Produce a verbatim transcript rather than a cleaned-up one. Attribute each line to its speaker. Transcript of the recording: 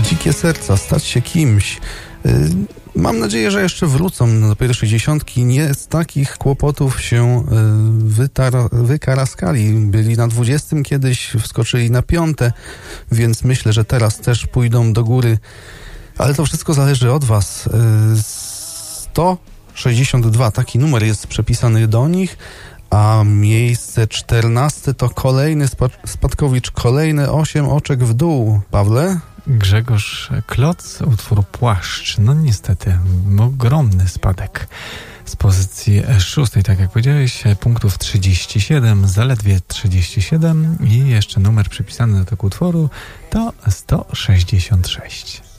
Speaker 1: Dzikie serca, stać się kimś. Mam nadzieję, że jeszcze wrócą do pierwszej dziesiątki. Nie z takich kłopotów się wytar- wykaraskali. Byli na dwudziestym kiedyś, wskoczyli na piąte, więc myślę, że teraz też pójdą do góry. Ale to wszystko zależy od was. sto sześćdziesiąt dwa, taki numer jest przepisany do nich, a miejsce czternaste to kolejny spadkowicz, kolejne osiem oczek w dół. Pawle?
Speaker 2: Grzegorz Kloc, utwór Płaszcz. No niestety, ogromny spadek z pozycji szóstej, tak jak powiedziałeś, punktów trzydzieści siedem, zaledwie trzydzieści siedem i jeszcze numer przypisany do tego utworu to sto sześćdziesiąt sześć.